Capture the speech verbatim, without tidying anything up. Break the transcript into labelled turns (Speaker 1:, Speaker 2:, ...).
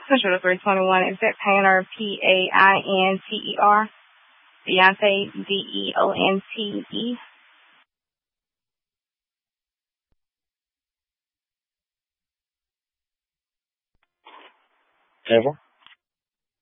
Speaker 1: Central three twenty-one. Is that Painter, P A I N T E R? Deontay, D E O N T E.
Speaker 2: Ever?